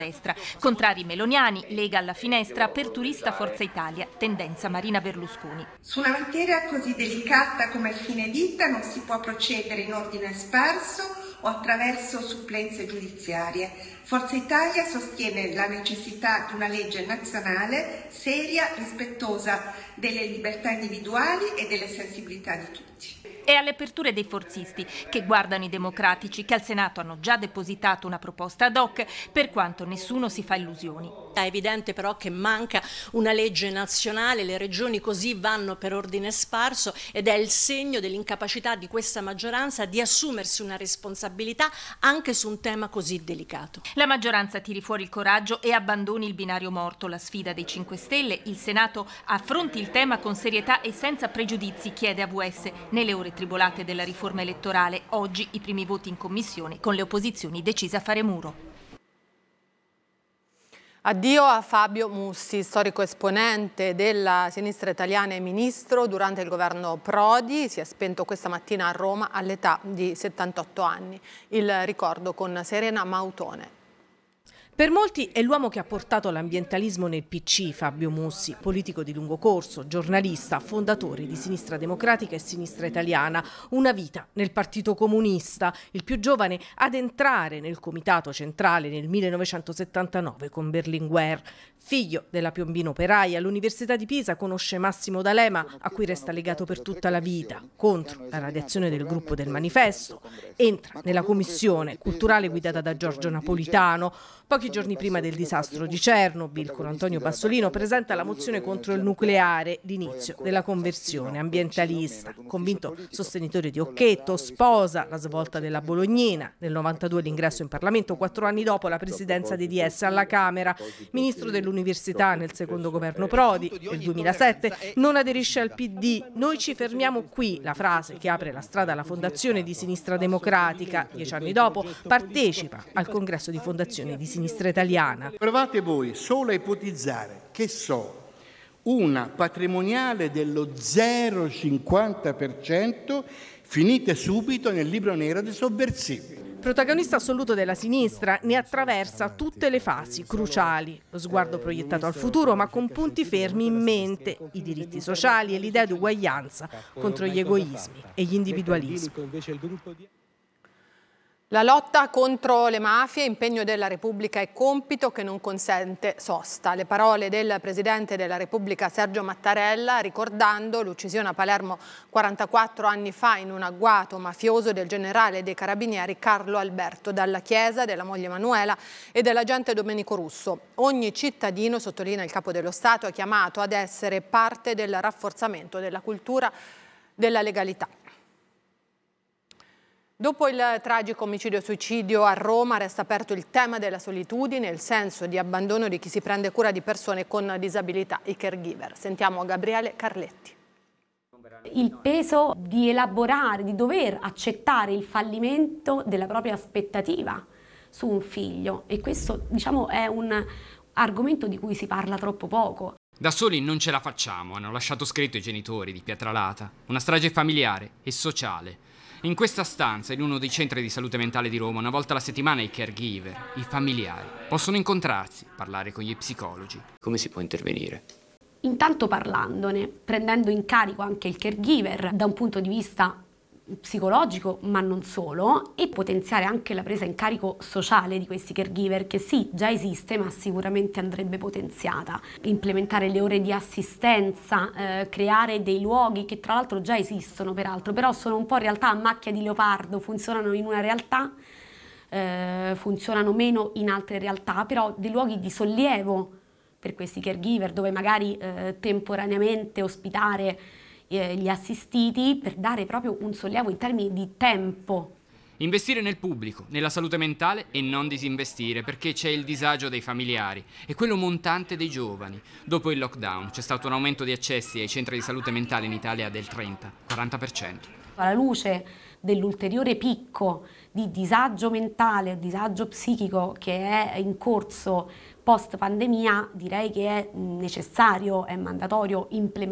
destra. Contrari meloniani, Lega alla finestra, aperturista Forza Italia, tendenza Marina Berlusconi. Su una materia così delicata come il fine vita non si può procedere in ordine sparso o attraverso supplenze giudiziarie. Forza Italia sostiene la necessità di una legge nazionale seria, rispettosa delle libertà individuali e delle sensibilità di tutti. E alle aperture dei forzisti, che guardano i democratici, che al Senato hanno già depositato una proposta ad hoc, per quanto nessuno si fa illusioni. È evidente però che manca una legge nazionale, le regioni così vanno per ordine sparso ed è il segno dell'incapacità di questa maggioranza di assumersi una responsabilità anche su un tema così delicato. La maggioranza tiri fuori il coraggio e abbandoni il binario morto, la sfida dei 5 Stelle. Il Senato affronti il tema con serietà e senza pregiudizi, chiede AVS, nelle ore tribolate della riforma elettorale. Oggi i primi voti in commissione, con le opposizioni decise a fare muro. Addio a Fabio Mussi, storico esponente della sinistra italiana e ministro durante il governo Prodi. Si è spento questa mattina a Roma all'età di 78 anni. Il ricordo con Serena Mautone. Per molti è l'uomo che ha portato l'ambientalismo nel PC, Fabio Mussi, politico di lungo corso, giornalista, fondatore di Sinistra Democratica e Sinistra Italiana, una vita nel Partito Comunista, il più giovane ad entrare nel Comitato Centrale nel 1979 con Berlinguer. Figlio della Piombino operaia, all'Università di Pisa conosce Massimo D'Alema, a cui resta legato per tutta la vita, contro la radiazione del gruppo del Manifesto. Entra nella commissione culturale guidata da Giorgio Napolitano. Pochi giorni prima del disastro di Chernobyl, con Antonio Bassolino, presenta la mozione contro il nucleare, l'inizio della conversione ambientalista. Convinto sostenitore di Occhetto, sposa la svolta della Bolognina. Nel 92 l'ingresso in Parlamento, 4 anni dopo la presidenza dei DS alla Camera. Ministro dell'Università nel secondo governo Prodi. Nel 2007 non aderisce al PD. Noi ci fermiamo qui, la frase che apre la strada alla fondazione di Sinistra Democratica. 10 anni dopo partecipa al congresso di fondazione di Sinistra Italiana. Provate voi solo a ipotizzare, che so, una patrimoniale dello 0,50% finite subito nel libro nero dei sovversivi. Protagonista assoluto della sinistra, ne attraversa tutte le fasi cruciali. Lo sguardo proiettato al futuro, ma con punti fermi in mente: i diritti sociali e l'idea di uguaglianza contro gli egoismi e gli individualismi. La lotta contro le mafie, impegno della Repubblica e compito che non consente sosta. Le parole del Presidente della Repubblica Sergio Mattarella, ricordando l'uccisione a Palermo 44 anni fa in un agguato mafioso del generale dei Carabinieri Carlo Alberto Dalla Chiesa, della moglie Manuela e dell'agente Domenico Russo. Ogni cittadino, sottolinea il Capo dello Stato, è chiamato ad essere parte del rafforzamento della cultura della legalità. Dopo il tragico omicidio-suicidio a Roma resta aperto il tema della solitudine e il senso di abbandono di chi si prende cura di persone con disabilità, i caregiver. Sentiamo Gabriele Carletti. Il peso di elaborare, di dover accettare il fallimento della propria aspettativa su un figlio, e questo, diciamo, è un argomento di cui si parla troppo poco. Da soli non ce la facciamo, hanno lasciato scritto i genitori di Pietralata. Una strage familiare e sociale. In questa stanza, in uno dei centri di salute mentale di Roma, una volta alla settimana i caregiver, i familiari, possono incontrarsi, parlare con gli psicologi. Come si può intervenire? Intanto parlandone, prendendo in carico anche il caregiver da un punto di vista psicologico, ma non solo, e potenziare anche la presa in carico sociale di questi caregiver, che sì, già esiste, ma sicuramente andrebbe potenziata. Implementare le ore di assistenza, creare dei luoghi che tra l'altro già esistono peraltro, però sono un po' in realtà a macchia di leopardo, funzionano in una realtà, funzionano meno in altre realtà, però dei luoghi di sollievo per questi caregiver, dove magari temporaneamente ospitare gli assistiti, per dare proprio un sollievo in termini di tempo. Investire nel pubblico, nella salute mentale e non disinvestire, perché c'è il disagio dei familiari e quello montante dei giovani. Dopo il lockdown c'è stato un aumento di accessi ai centri di salute mentale in Italia del 30-40%. Alla luce dell'ulteriore picco di disagio mentale, disagio psichico che è in corso post pandemia, direi che è necessario, è mandatorio implementare